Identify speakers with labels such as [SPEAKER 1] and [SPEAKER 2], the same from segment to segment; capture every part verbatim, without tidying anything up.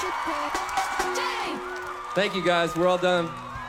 [SPEAKER 1] Thank you guys, we're all done.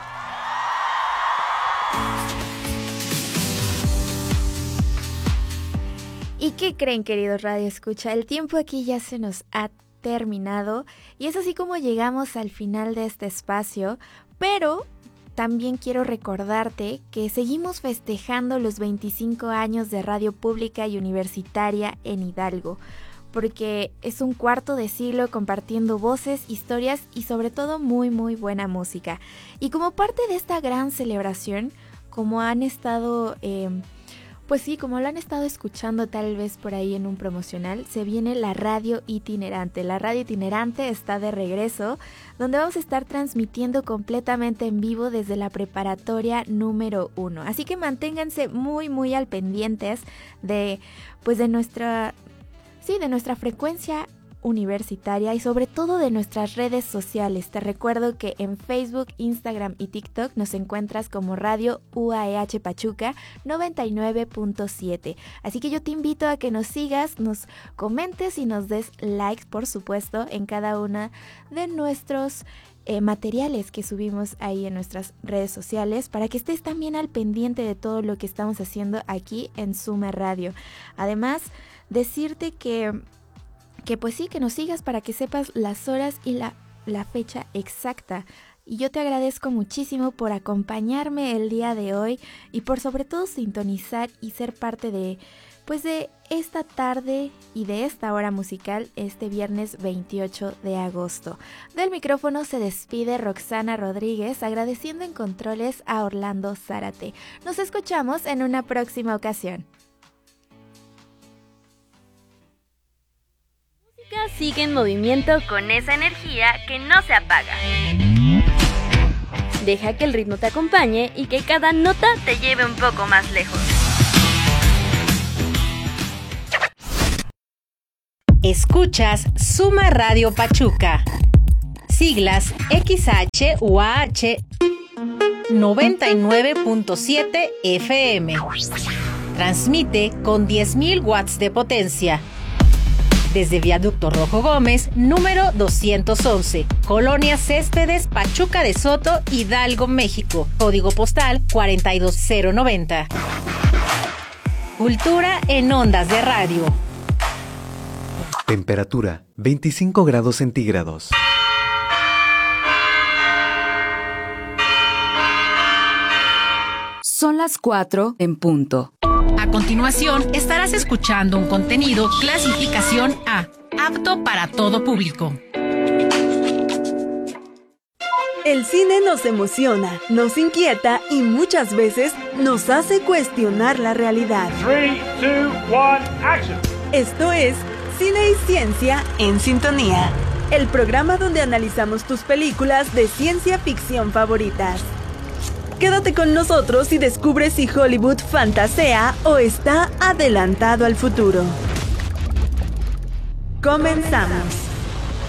[SPEAKER 2] ¿Y qué creen, queridos Radio Escucha? El tiempo aquí ya se nos ha terminado y es así como llegamos al final de este espacio, pero también quiero recordarte que seguimos festejando los veinticinco años de Radio Pública y Universitaria en Hidalgo, porque es un cuarto de siglo compartiendo voces, historias y sobre todo muy muy buena música. Y como parte de esta gran celebración, como han estado... Eh, Pues sí, como lo han estado escuchando tal vez por ahí en un promocional, se viene la radio itinerante. La radio itinerante está de regreso, donde vamos a estar transmitiendo completamente en vivo desde la preparatoria número uno. Así que manténganse muy muy al pendientes de, pues de nuestra, sí, de nuestra frecuencia universitaria y sobre todo de nuestras redes sociales. Te recuerdo que en Facebook, Instagram y TikTok nos encuentras como Radio U A E H Pachuca noventa y nueve punto siete. Así que yo te invito a que nos sigas, nos comentes y nos des likes, por supuesto, en cada una de nuestros eh, materiales que subimos ahí en nuestras redes sociales para que estés también al pendiente de todo lo que estamos haciendo aquí en Suma Radio. Además, decirte que Que pues sí, que nos sigas para que sepas las horas y la, la fecha exacta. Y yo te agradezco muchísimo por acompañarme el día de hoy y por sobre todo sintonizar y ser parte de, pues de esta tarde y de esta hora musical este viernes veintiocho de agosto. Del micrófono se despide Roxana Rodríguez, agradeciendo en controles a Orlando Zárate. Nos escuchamos en una próxima ocasión.
[SPEAKER 3] Sigue en movimiento con esa energía que no se apaga. Deja que el ritmo te acompañe y que cada nota te lleve un poco más lejos.
[SPEAKER 4] Escuchas Suma Radio Pachuca. Siglas X H U A H noventa y nueve punto siete F M. Transmite con diez mil watts de potencia. Desde Viaducto Rojo Gómez, número doscientos once, Colonia Céspedes, Pachuca de Soto, Hidalgo, México. Código postal cuarenta y dos cero noventa. Cultura en ondas de radio.
[SPEAKER 5] Temperatura veinticinco grados centígrados.
[SPEAKER 6] Son las cuatro en punto.
[SPEAKER 4] A continuación, estarás escuchando un contenido clasificación A, apto para todo público.
[SPEAKER 7] El cine nos emociona, nos inquieta y muchas veces nos hace cuestionar la realidad.
[SPEAKER 8] tres, dos, uno, action.
[SPEAKER 7] Esto es Cine y Ciencia en Sintonía, el programa donde analizamos tus películas de ciencia ficción favoritas. Quédate con nosotros y descubre si Hollywood fantasea o está adelantado al futuro. Comenzamos.